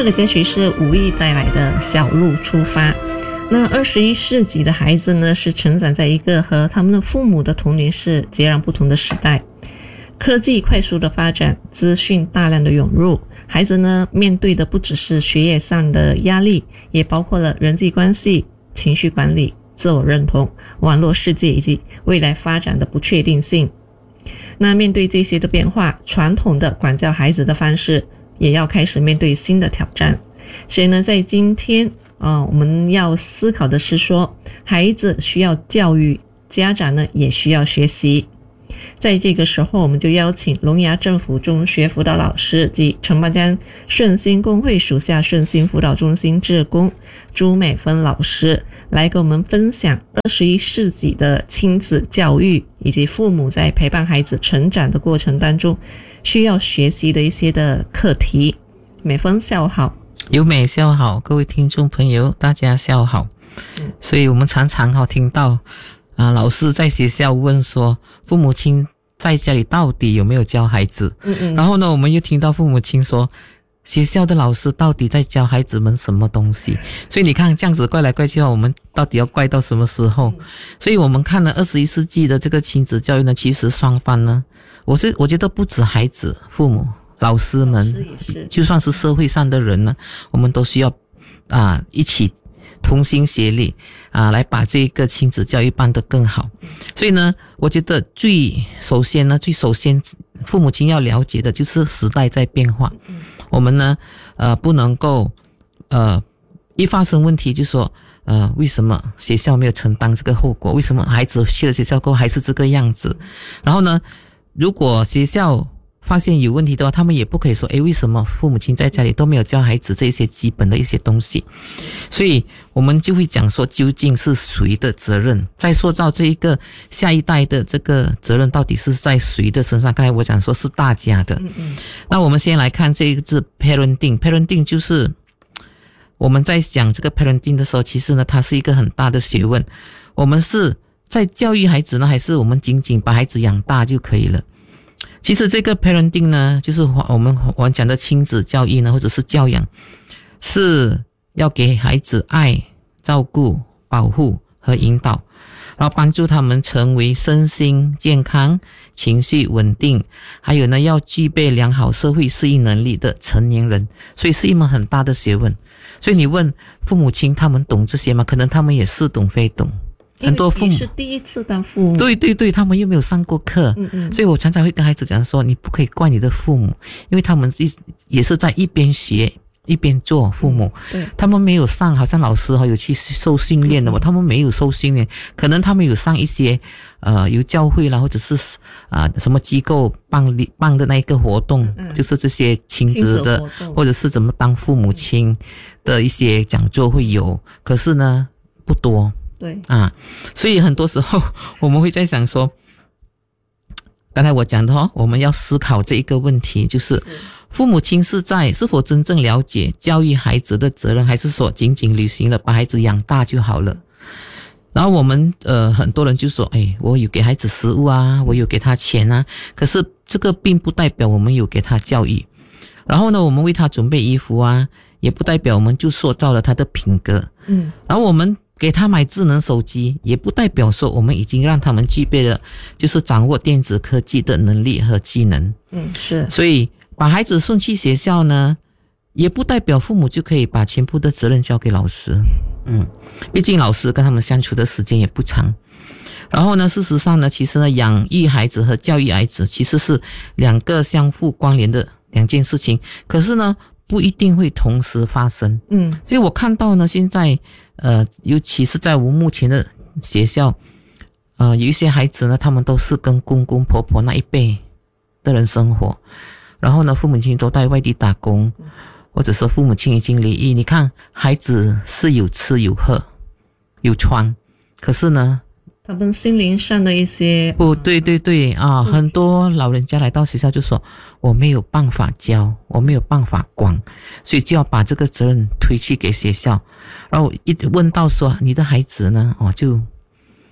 的歌曲是吴毅带来的《小路出发》。那21世纪的孩子呢，是成长在一个和他们的父母的童年是截然不同的时代。科技快速的发展，资讯大量的涌入，孩子呢面对的不只是学业上的压力，也包括了人际关系、情绪管理、自我认同、网络世界以及未来发展的不确定性。那面对这些的变化，传统的管教孩子的方式也要开始面对新的挑战。所以呢，在今天我们要思考的是说，孩子需要教育，家长呢也需要学习。在这个时候，我们就邀请龙牙政府中学辅导老师及城邦江顺心公会属下顺心辅导中心志工朱美芬老师来跟我们分享21世纪的亲子教育以及父母在陪伴孩子成长的过程当中需要学习的一些的课题。美芬下午好。 有美下午好，各位听众朋友大家下午好。所以我们常常听到老师在学校问说父母亲在家里到底有没有教孩子，然后呢我们又听到父母亲说学校的老师到底在教孩子们什么东西。所以你看这样子怪来怪去的话，我们到底要怪到什么时候？所以我们看了21世纪的这个亲子教育呢，其实双方呢，我觉得不止孩子、父母、老师们，就算是社会上的人呢，我们都需要一起同心协力来把这个亲子教育办得更好。所以呢，我觉得最首先父母亲要了解的就是时代在变化。我们呢不能够一发生问题就说为什么学校没有承担这个后果，为什么孩子去了学校过后还是这个样子。然后呢，如果学校发现有问题的话，他们也不可以说为什么父母亲在家里都没有教孩子这些基本的一些东西。所以我们就会讲说究竟是谁的责任，在塑造这一个下一代的这个责任到底是在谁的身上。刚才我讲说是大家的。那我们先来看这个字 parenting 就是我们在讲这个 parenting 的时候，其实呢它是一个很大的学问。我们是在教育孩子呢，还是我们仅仅把孩子养大就可以了？其实这个 parenting 呢，就是我们讲的亲子教育呢，或者是教养，是要给孩子爱、照顾、保护和引导，然后帮助他们成为身心健康、情绪稳定，还有呢要具备良好社会适应能力的成年人。所以是一门很大的学问。所以你问父母亲他们懂这些吗？可能他们也似懂非懂。很多父母是第一次当父母， 对，他们又没有上过课。所以我常常会跟孩子讲说，你不可以怪你的父母，因为他们也是在一边学一边做父母。他们没有上，好像老师有去受训练的嘛，他们没有受训练，可能他们有上一些有教会啦，或者是什么机构办的那一个活动，就是这些亲子的或者是怎么当父母亲的一些讲座会有，可是呢不多。 对所以很多时候我们会在想说，刚才我讲的我们要思考这一个问题，就是父母亲是否真正了解教育孩子的责任，还是说仅仅履行了把孩子养大就好了。然后我们很多人就说我有给孩子食物我有给他钱可是这个并不代表我们有给他教育。然后呢，我们为他准备衣服也不代表我们就塑造了他的品格。然后我们给他买智能手机，也不代表说我们已经让他们具备了就是掌握电子科技的能力和技能。 是。 所以把孩子送去学校呢，也不代表父母就可以把全部的责任交给老师。毕竟老师跟他们相处的时间也不长。然后呢，事实上呢，其实呢，养育孩子和教育孩子其实是两个相互关联的两件事情，可是呢不一定会同时发生。所以我看到呢，现在尤其是在我目前的学校有一些孩子呢，他们都是跟公公婆婆那一辈的人生活，然后呢父母亲都在外地打工，或者说父母亲已经离异。你看孩子是有吃有喝有穿，可是呢他们心灵上的一些对很多老人家来到学校就说我没有办法教，我没有办法管，所以就要把这个责任推去给学校。然后一问到说你的孩子呢就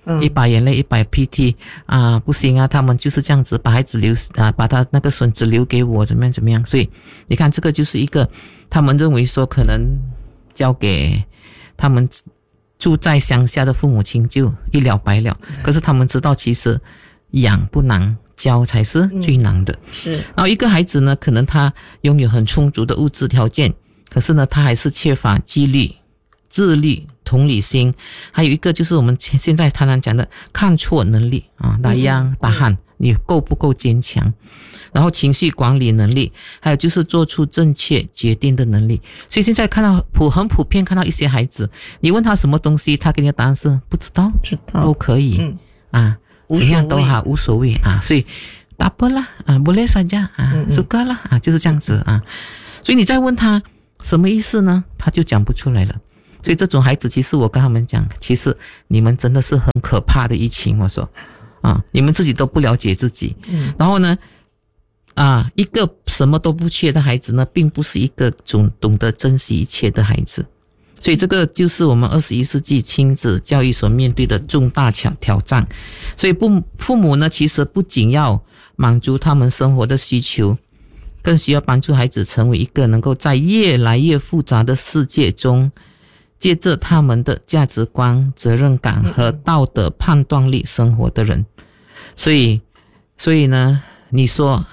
一把眼泪一把鼻涕啊，不行啊，他们就是这样子把孩子把他那个孙子留给我，怎么样怎么样。所以你看，这个就是一个他们认为说可能交给他们住在乡下的父母亲就一了百了，可是他们知道其实养不难，教才是最难的。 是。 然后一个孩子呢，可能他拥有很充足的物质条件，可是呢他还是缺乏纪律、自律、同理心，还有一个就是我们现在常常讲的看错能力啊，tahan你够不够坚强，然后情绪管理能力，还有就是做出正确决定的能力。所以现在看到很普遍看到一些孩子，你问他什么东西，他给你的答案是不知道，都可以怎样都好，无所谓啊。所以tak apa lah boleh saja suka lah就是这样子啊。所以你再问他什么意思呢，他就讲不出来了。所以这种孩子，其实我跟他们讲，其实你们真的是很可怕的一群。我说你们自己都不了解自己。然后呢一个什么都不缺的孩子呢，并不是一个懂得珍惜一切的孩子。所以这个就是我们21世纪亲子教育所面对的重大挑战。所以父母呢，其实不仅要满足他们生活的需求，更需要帮助孩子成为一个能够在越来越复杂的世界中，借着他们的价值观、责任感和道德判断力生活的人。所以呢，你说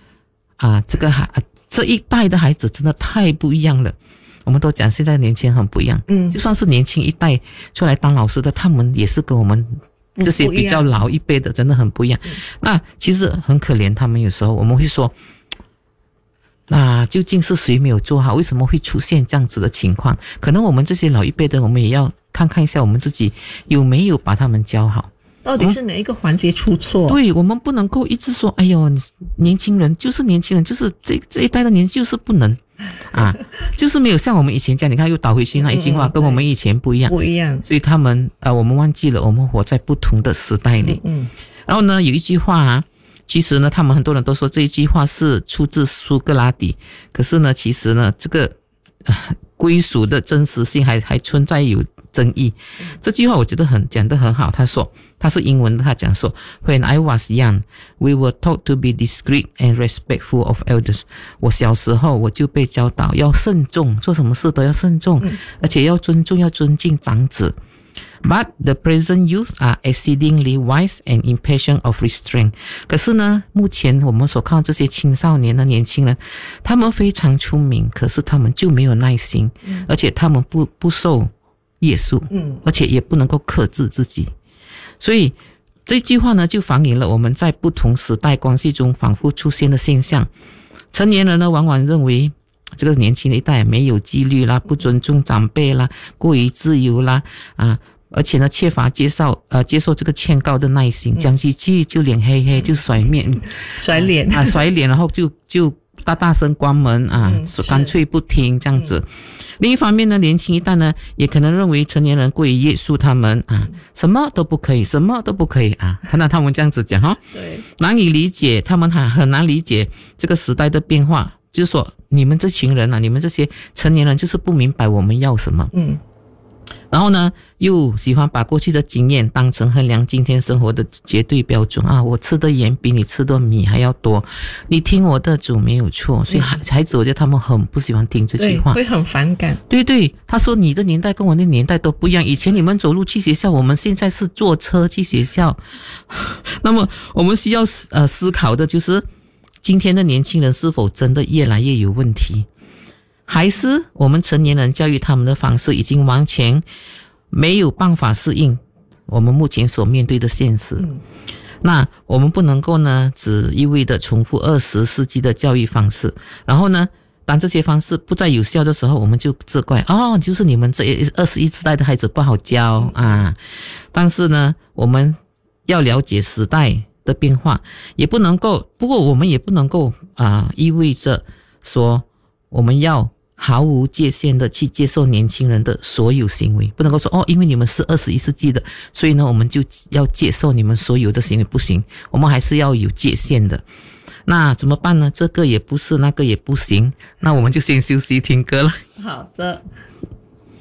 这一代的孩子真的太不一样了。我们都讲现在年轻人很不一样，就算是年轻一代出来当老师的，他们也是跟我们这些比较老一辈的真的很不一样。那其实很可怜，他们有时候我们会说，那究竟是谁没有做好？为什么会出现这样子的情况？可能我们这些老一辈的，我们也要看看一下我们自己有没有把他们教好。 到底是哪一个环节出错？ 对，我们不能够一直说，哎呦，年轻人就是年轻人，就是这一代的年就是不能就是没有像我们以前这样。你看又倒回去那一句话，跟我们以前不一样。所以他们我们忘记了，我们活在不同的时代里。然后呢，有一句话其实呢，他们很多人都说这一句话是出自苏格拉底，可是呢，其实呢，这个归属的真实性还存在有争议。这句话我觉得讲得很好。他说，他是英文的，他讲说 When I was young, we were taught to be discreet and respectful of elders. 我小时候我就被教导要慎重，做什么事都要慎重，而且要尊重，要尊敬长子。But the present youth are exceedingly wise and impatient of restraint. 可是呢，目前我们所看到这些青少年的年轻人，他们非常聪明，可是他们就没有耐心，而且他们不受约束，而且也不能够克制自己。所以这句话呢，就反映了我们在不同时代关系中反复出现的现象。成年人呢，往往认为这个年轻的一代没有纪律啦，不尊重长辈啦，过于自由啦而且呢，缺乏接受这个劝告的耐心，讲几句就脸黑黑，就甩脸，然后就大声关门干脆不听这样子。另一方面呢，年轻一代呢，也可能认为成年人过于约束他们什么都不可以看到他们这样子讲对， 难以理解，他们很难理解这个时代的变化。就是说，你们这群人你们这些成年人就是不明白我们要什么。然后呢，又喜欢把过去的经验当成衡量今天生活的绝对标准我吃的盐比你吃的米还要多，你听我的主没有错。所以孩子，我觉得他们很不喜欢听这句话， 会很反感。 对，他说你的年代跟我的年代都不一样，以前你们走路去学校，我们现在是坐车去学校。那么我们需要思考的就是，今天的年轻人是否真的越来越有问题，还是我们成年人教育他们的方式已经完全没有办法适应我们目前所面对的现实。那我们不能够呢只一味的重复20世纪的教育方式，然后呢当这些方式不再有效的时候，我们就责怪就是你们这21世代的孩子不好教但是呢，我们要了解时代的变化，不过我们也不能够意味着说我们要毫无界限的去接受年轻人的所有行为，不能够说因为你们是21世纪的，所以呢我们就要接受你们所有的行为，不行，我们还是要有界限的。那怎么办呢？这个也不是，那个也不行，那我们就先休息听歌了。 好的。